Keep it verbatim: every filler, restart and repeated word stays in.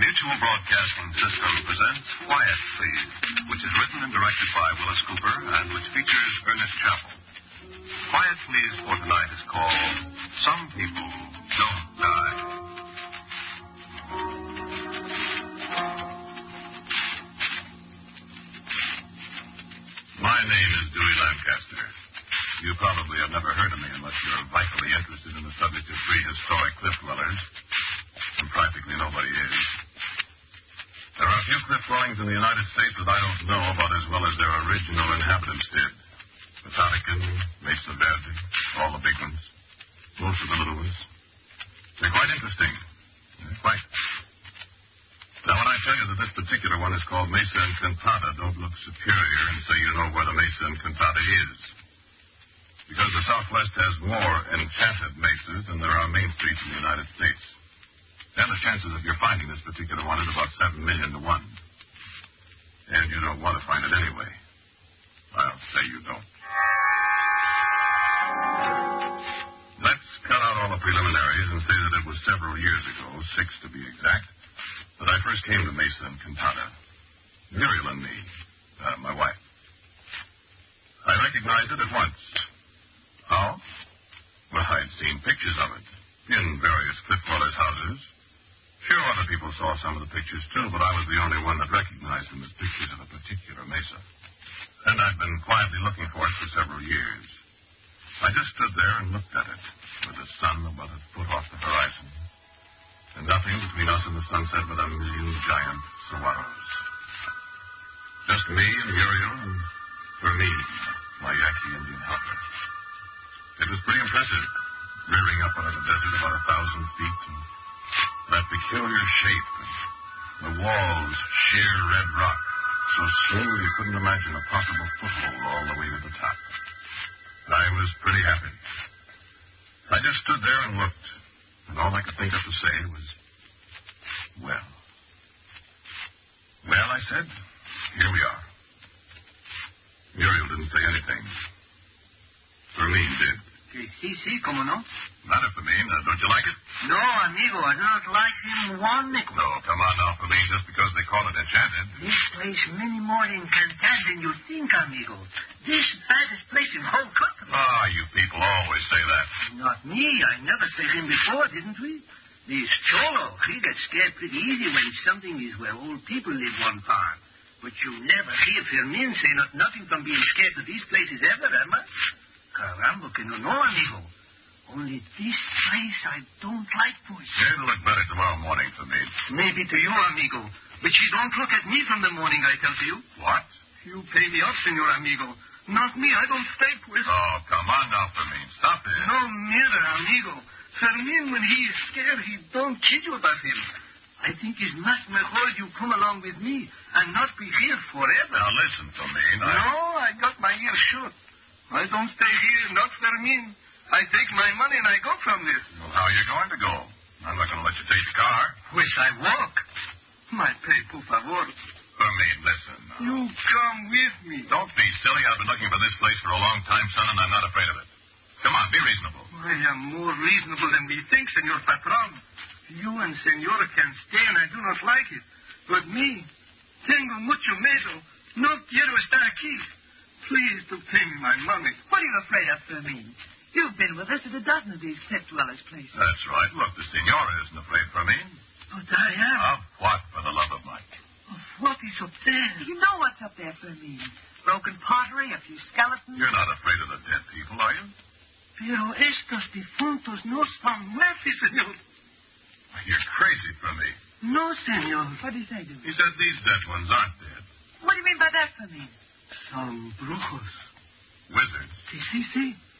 Mutual Broadcasting System presents Quiet, Please, which is written and directed by Willis Cooper and which features Ernest Chappell. Quiet, Please for tonight is called Some People Don't Die. My name is Dewey Lancaster. You probably have never heard of me unless you're vitally interested in the subject of prehistoric cliff dwellers, and practically nobody is. There are a few cliff dwellings in the United States that I don't know about as well as their original inhabitants did. Patalican, Mesa Verde, all the big ones, most of the little ones. They're quite interesting. They're quite. Now, when I tell you that this particular one is called Mesa Encantada, don't look superior and say you know where the Mesa Encantada is. Because the Southwest has more enchanted mesas than there are main streets in the United States. Then the chances of your finding this particular one is about seven million to one. And you don't want to find it anyway. I'll say you don't. Let's cut out all the preliminaries and say that it was several years ago, six to be exact, that I first came to Mesa Encantada. Muriel and me, uh, my wife. I recognized it at once. How? Well, I'd seen pictures of it in various cliff dwellers' houses. Sure, other people saw some of the pictures, too, but I was the only one that recognized them as pictures of a particular mesa. And I'd been quietly looking for it for several years. I just stood there and looked at it, with the sun about a foot off the horizon, and nothing between us and the sunset but a million giant saguaros. Just me and Muriel and Fermin, my Yankee Indian helper. It was pretty impressive, rearing up out of the desert about a thousand feet, and that peculiar shape, and the walls sheer red rock, so smooth you couldn't imagine a possible foothold all the way to the top. I was pretty happy. I just stood there and looked, and all I could think of to say was, well. Well, I said, here we are. Muriel didn't say anything. Fermin did. Sí, sí, como no? Not if Fermin. Uh, don't you like it? No, amigo, I do not like him one nickel. No, come on now, Fermin, just because they call it enchanted. This place many more enchanted than you think, amigo. This baddest place in whole country. Ah, you people always say that. Not me. I never said him before, didn't we? This Cholo, he gets scared pretty easy when something is where old people live one time. But you never hear Fermin say not nothing from being scared to these places ever, am I? Caramba, que no, no, amigo. Only this place I don't like, boys. It'll look better tomorrow morning for me. Maybe to you, amigo. But you don't look at me from the morning, I tell you. What? You pay me off, senor amigo. Not me. I don't stay, pues. Oh, come on now, Fermin. Stop it. No matter, amigo. Fermin, when he is scared, he don't kid you about him. I think it's much mejor you come along with me and not be here forever. Now, listen, Fermin. I... No, I got my ears shut. I don't stay here, not Fermin. I take my money and I go from this. Well, how are you going to go? I'm not going to let you take the car. Pues I walk. My pay, por favor. Fermin, listen. Now. You come with me. Don't be silly. I've been looking for this place for a long time, son, and I'm not afraid of it. Come on, be reasonable. I am more reasonable than we think, Senor Patron. You and Senora can stay, and I do not like it. But me, tengo mucho miedo. No quiero estar aquí. Please do pay me my money. What are you afraid of, Fermin? You've been with us at a dozen of these cliff dwellers' places. That's right. Look, the senora isn't afraid, Fermin. But I am. Of what, for the love of Mike? Of what is up there? You know what's up there, Fermin. Broken pottery, a few skeletons. You're not afraid of the dead people, are you? Pero estos difuntos no son muertos, senor. You're crazy, Fermin. No, senor. What did he say, Duke? He said these dead ones aren't dead. What do you mean by that, Fermin? Some brujos. Wizards. Sí, sí, sí.